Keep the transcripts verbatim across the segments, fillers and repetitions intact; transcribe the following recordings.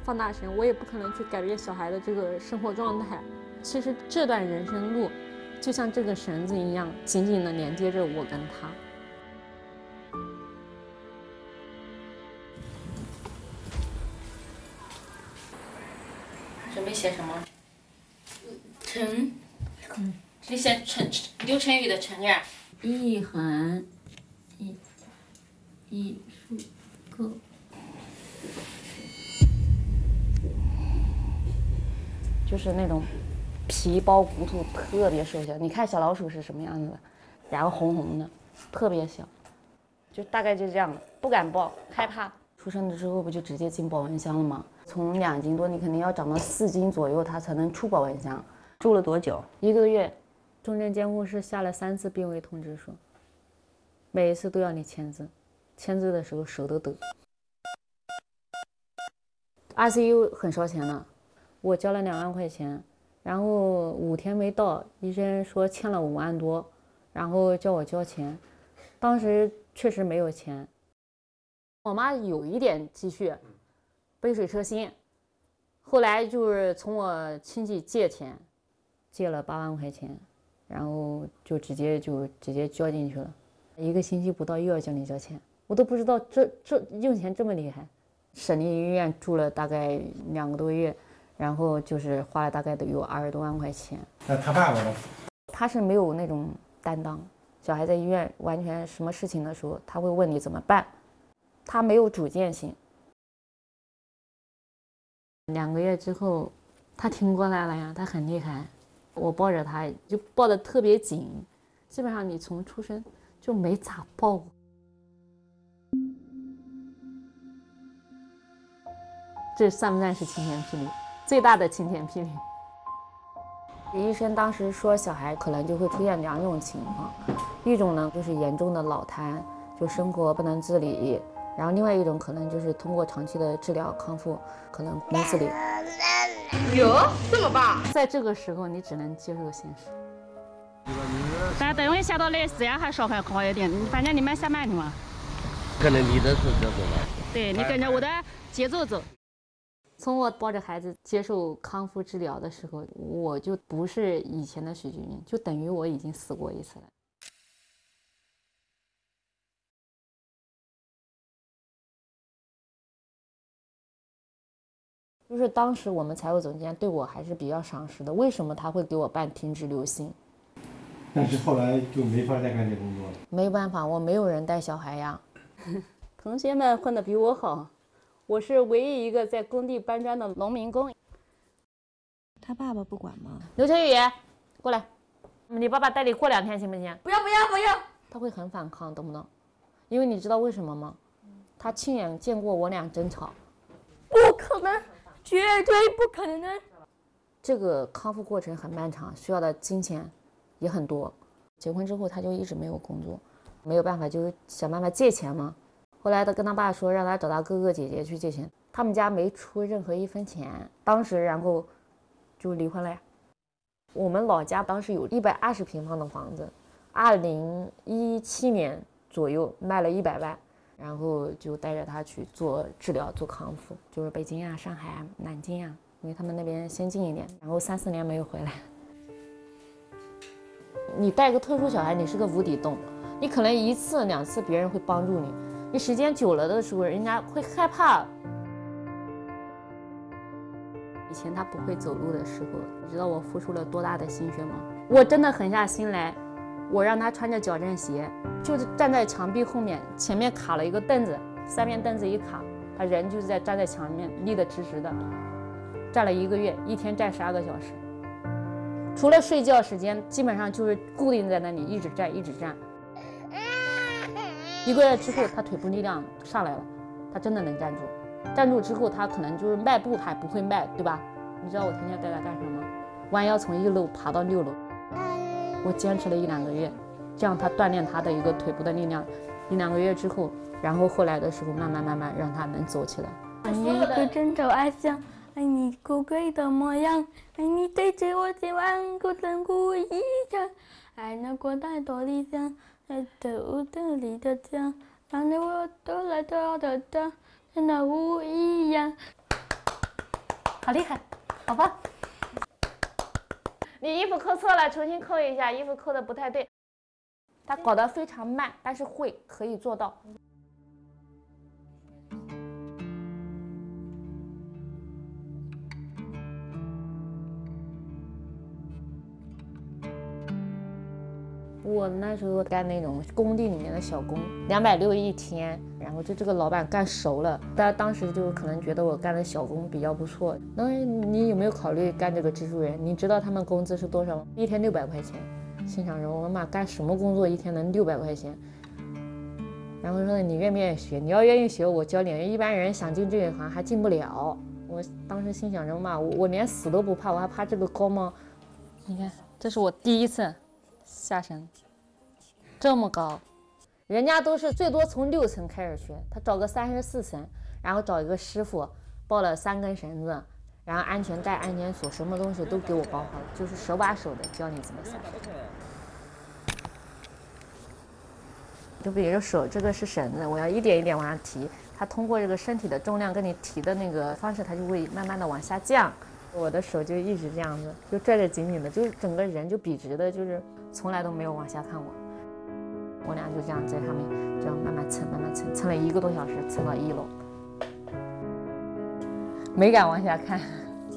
放大绳，我也不可能去改变小孩的这个生活状态。其实这段人生路，就像这个绳子一样，紧紧地连接着我跟他。 准备写什么？ 成， 你写成刘成宇的成呀。 一横，一，一竖个。 就是那种皮包骨头，特别瘦小。你看小老鼠是什么样子的，然后红红的，特别小，就大概就这样的，不敢抱，害怕。出生了之后不就直接进保温箱了吗？从两斤多，你肯定要长到四斤左右，它才能出保温箱。住了多久？一个月。重症监护室下了三次病危通知书，每一次都要你签字，签字的时候手都抖。I C U 很烧钱的，我交了两万块钱，然后五天没到，医生说欠了五万多，然后叫我交钱，当时确实没有钱。我妈有一点积蓄，杯水车薪，后来就是从我亲戚借钱，借了八万块钱，然后就直接就直接交进去了，一个星期不到又要叫你交钱，我都不知道这这用钱这么厉害。省立医院住了大概两个多月，然后就是花了大概得有二十多万块钱。 那他爸爸呢？ 他是没有那种担当，小孩在医院完全什么事情的时候，他会问你怎么办，他没有主见性。两个月之后，他挺过来了呀，他很厉害。我抱着他就抱得特别紧，基本上你从出生就没咋抱过。这算不算是晴天霹雳？最大的晴天霹雳。医生当时说，小孩可能就会出现两种情况，一种呢就是严重的脑瘫，就生活不能自理，然后另外一种可能就是通过长期的治疗康复，可能能自理。 哟，这么棒！ 在这个时候，你只能接受现实。 但等会下到来自然还稍微好一点，反正你慢下慢去嘛。 跟着你的是这种吗？ 对，你跟着我的节奏走。 从我抱着孩子接受康复治疗的时候，我就不是以前的许菊云，就等于我已经死过一次了。就是当时我们财务总监对我还是比较赏识的，为什么他会给我办停职留薪？ 但是后来就没法再干这工作了。 没有办法，我没有人带小孩呀。同学们混得比我好，我是唯一一个在工地搬砖的农民工。 他爸爸不管吗？ 刘晨宇，过来，你爸爸带你过两天行不行？ 不要不要不要！ 他会很反抗，懂不懂？因为你知道为什么吗？他亲眼见过我俩争吵。 不可能，绝对不可能！ 这个康复过程很漫长，需要的金钱也很多。结婚之后他就一直没有工作，没有办法就想办法借钱嘛。后来他跟他爸说，让他找他哥哥姐姐去借钱，他们家没出任何一分钱。当时然后就离婚了呀。我们老家当时有一百二十平方的房子，二零一七年左右卖了一百万，然后就带着他去做治疗做康复，就是北京啊、上海啊、南京啊，因为他们那边先进一点，然后三四年没有回来。你带个特殊小孩，你是个无底洞，你可能一次两次别人会帮助你，你时间久了的时候人家会害怕。以前他不会走路的时候，你知道我付出了多大的心血吗？我真的狠下心来，我让他穿着矫正鞋，就是站在墙壁后面，前面卡了一个凳子，三面凳子一卡，他人就是在站在墙面，立得直直的，站了一个月，一天站十二个小时，除了睡觉时间，基本上就是固定在那里，一直站一直站。一个月之后，他腿部力量上来了，他真的能站住。站住之后，他可能就是迈步还不会迈，对吧？你知道我天天带他干什么？弯腰从一楼爬到六楼，我坚持了一两个月，这样他锻炼他的一个腿部的力量。一两个月之后，然后后来的时候，慢慢慢慢让他能走起来。 爱你一个真正爱上，爱你高贵的模样，爱你对着我今晚孤单不一样，爱那过太多理想，爱的屋子里的家，让你我都来都要的家。真的不一样。 好厉害，好棒！你衣服扣错了，重新扣一下，衣服扣的不太对。他搞得非常慢，但是会可以做到。我那时候干那种工地里面的小工，两百六一天，然后就这个老板干熟了，他当时就可能觉得我干的小工比较不错。那你有没有考虑干这个蜘蛛人？你知道他们工资是多少吗？一天六百块钱。心想着我妈干什么工作一天能六百块钱？然后说你愿不愿意学？你要愿意学，我教你。一般人想进这一行还进不了。我当时心想着嘛，我我连死都不怕，我还怕这个高吗？你看，这是我第一次下绳。这么高，人家都是最多从六层开始学，他找个三十四层，然后找一个师傅抱了三根绳子，然后安全带、安全锁，什么东西都给我包好了，就是手把手的教你怎么下。就比如手，这个是绳子，我要一点一点往上提，它通过这个身体的重量跟你提的那个方式，它就会慢慢的往下降。我的手就一直这样子，就拽着紧紧的，就是整个人就笔直的，就是从来都没有往下看过。我俩就这样在上面这样慢慢蹭慢慢蹭，蹭了一个多小时，蹭到一楼，没敢往下看，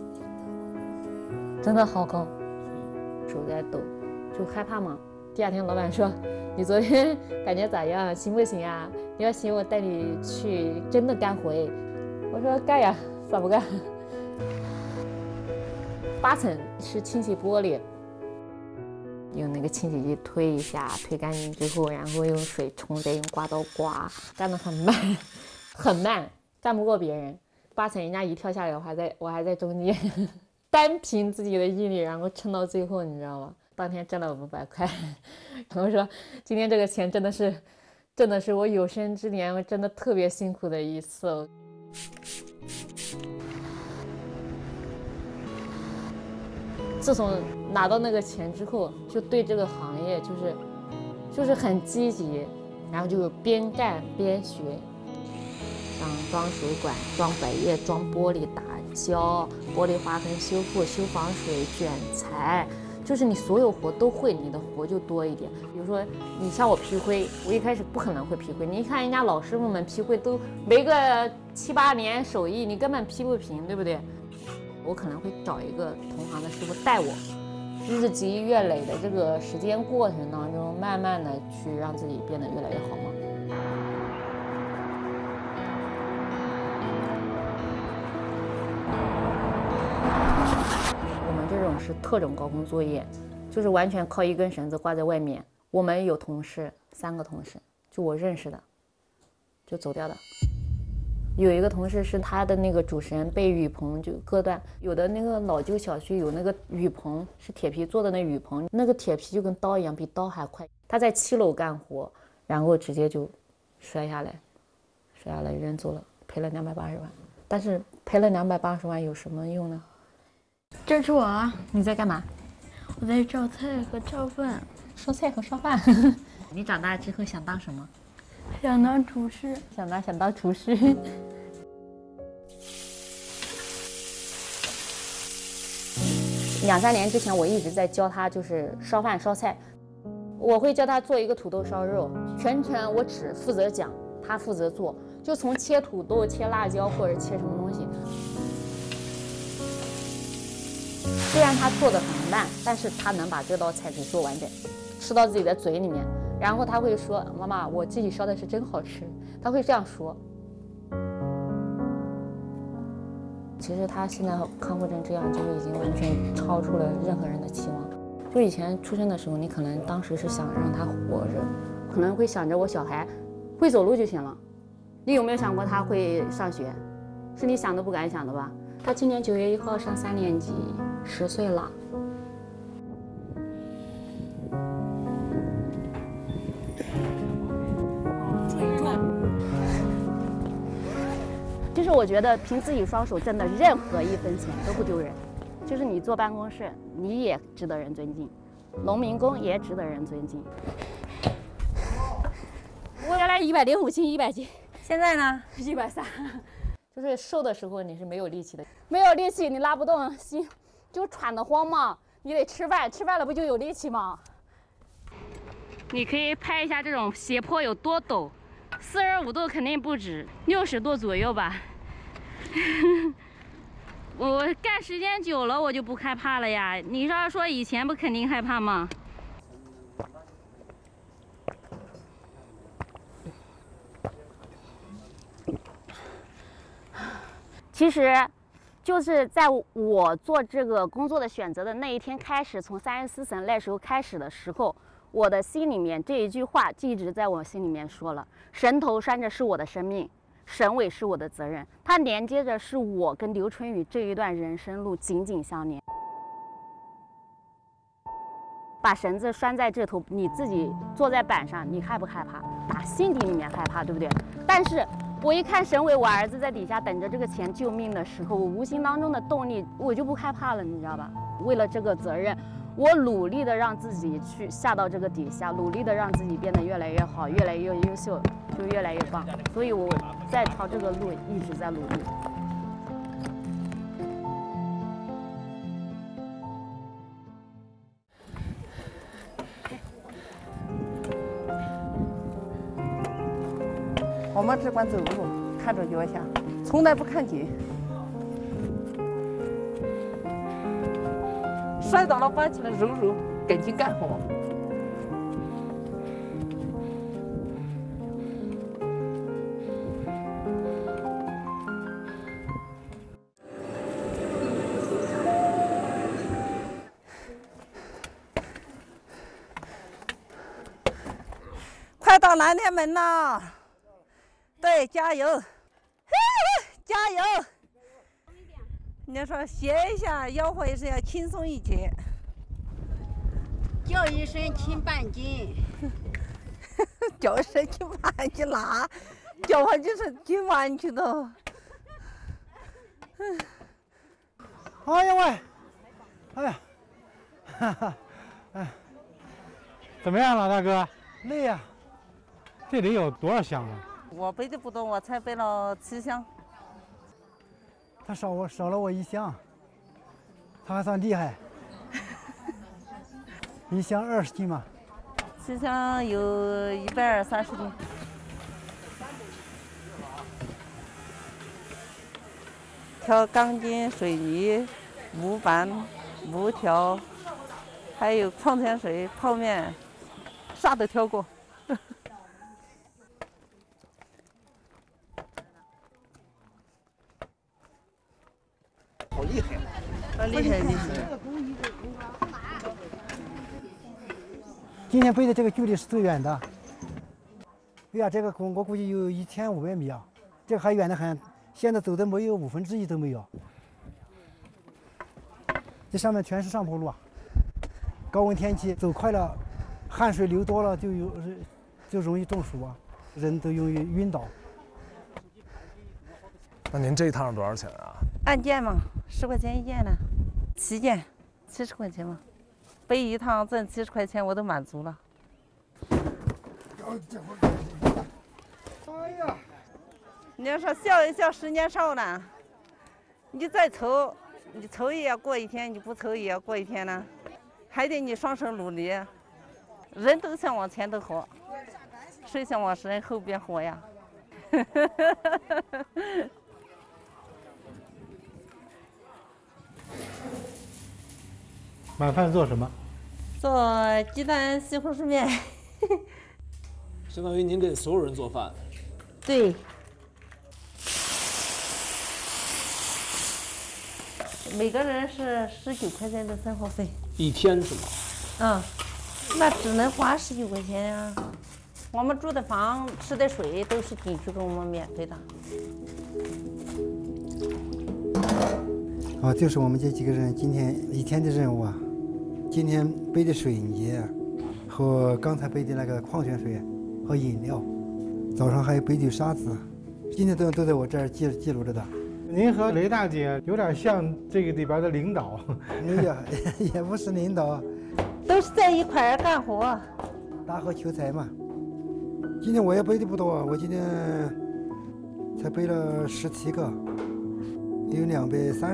真的好高，手在抖，就害怕嘛。第二天老板说，你昨天感觉咋样，行不行啊？你要行我带你去真的干活。我说干呀，咋不干？八层是清洗玻璃，用那个清洗机推一下，推干净之后，然后用水冲，再用刮刀刮，干得很慢，很慢，干不过别人。八层人家一跳下来，我还在我还在中间，单凭自己的毅力，然后撑到最后，你知道吗？当天挣了五百块，然后说今天这个钱真的是，真的是我有生之年我真的特别辛苦的一次。自从拿到那个钱之后，就对这个行业就是就是很积极，然后就边干边学，像装水管、装百叶、装玻璃、打胶、玻璃划痕修复、修防水、卷材，就是你所有活都会，你的活就多一点。比如说你像我劈灰，我一开始不可能会劈灰，你看人家老师傅们劈灰都没个七八年手艺，你根本劈不平，对不对？我可能会找一个同行的师傅带我，日积月累的这个时间过程当中，慢慢的去让自己变得越来越好嘛。我们这种是特种高空作业，就是完全靠一根绳子挂在外面。我们有同事，三个同事，就我认识的，就走掉的。有一个同事是他的那个主持人被雨棚就割断，有的那个老旧小区有那个雨棚是铁皮做的，那雨棚那个铁皮就跟刀一样，比刀还快。他在七楼干活，然后直接就摔下来，摔下来人走了，赔了两百八十万。但是赔了两百八十万有什么用呢？ 这是我啊， 你在干嘛？ 我在烧菜和烧饭。 烧菜和烧饭。你长大之后想当什么？ 想当厨师。 想当想当厨师。两三年之前，我一直在教他，就是烧饭烧菜。我会教他做一个土豆烧肉，全程我只负责讲，他负责做，就从切土豆、切辣椒或者切什么东西。虽然他做的很慢，但是他能把这道菜给做完整，吃到自己的嘴里面。然后他会说：“妈妈，我自己烧的是真好吃。”他会这样说。其实他现在康复成这样，就已经完全超出了任何人的期望。就以前出生的时候，你可能当时是想让他活着，可能会想着我小孩会走路就行了。你有没有想过他会上学？是你想都不敢想的吧？他今年九月一号上三年级，十岁了。其实我觉得凭自己双手挣的任何一分钱都不丢人，就是你坐办公室，你也值得人尊敬，农民工也值得人尊敬。我原来一百零五斤，一百斤， 现在呢？ 一百三， 就是瘦的时候你是没有力气的， 没有力气你拉不动，心就喘得慌嘛。你得吃饭，吃饭了不就有力气吗？你可以拍一下这种斜坡有多陡，四十五度肯定不止，六十度左右吧。我干时间久了，我就不害怕了呀。你要说以前不肯定害怕吗？其实，就是在我做这个工作的选择的那一天开始，从三十四省那时候开始的时候，我的心里面这一句话就一直在我心里面说了：神头拴着是我的生命，省委是我的责任，它连接着是我跟刘春雨这一段人生路紧紧相连。把绳子拴在这头，你自己坐在板上，你害不害怕？啊，心底里面害怕，对不对？但是我一看省委，我儿子在底下等着这个钱救命的时候，我无形当中的动力，我就不害怕了，你知道吧？为了这个责任，我努力的让自己去下到这个底下，努力的让自己变得越来越好，越来越优秀，就越来越棒。所以我在朝这个路一直在努力。 我们只管走路，看着脚下，从来不看景。摔倒了搬起来揉揉，赶紧干活。快到南天门了。对，加油，加油！你说歇一下，腰会是要轻松一些。 叫一声轻半斤， 叫一声轻半斤哪？叫完就是轻半斤的。 哎呀喂，哎呀，哈哈，哎，怎么样，老大哥？累呀、啊？这得有多少箱啊？ 我背的不多，我才背了七箱。 他少我少了我一箱，他还算厉害。一箱二十斤嘛。 七箱有一百三十斤。挑钢筋、水泥、木板、木条，还有矿泉水、泡面，啥都挑过。 好厉害！ 很厉害，厉害。 今天背的这个距离是最远的。哎呀，这个我估计有一千五百米啊，这个还远得很。现在走的没有五分之一都没有。这上面全是上坡路啊，高温天气走快了，汗水流多了就有就容易中暑啊，人都容易晕倒。 那您这一趟多少钱啊？ 按件嘛，十块钱一件呢，七件，七十块钱嘛，背一趟挣七十块钱我都满足了。哎呀，你要说笑一笑十年少呢，你再愁，你愁也要过一天，你不愁也要过一天呢，还得你双手努力。人都想往前头活，谁想往身后边活呀？ 晚饭做什么？ 做鸡蛋西红柿面。 相当于您给所有人做饭。 对。每个人是十九块钱的生活费。 一天是吗？ 嗯，那只能花十九块钱呀、啊。我们住的房、吃的水都是景区给我们免费的。 啊，就是我们这几个人今天一天的任务啊。今天背的水泥和刚才背的那个矿泉水和饮料，早上还有背的沙子，今天都都在我这儿记记录着的。您和雷大姐有点像这个里边的领导。哎呀，也不是领导， 都是在一块儿干活， 搭伙求财嘛。今天我也背的不多，我今天才背了十七个，有两百三十。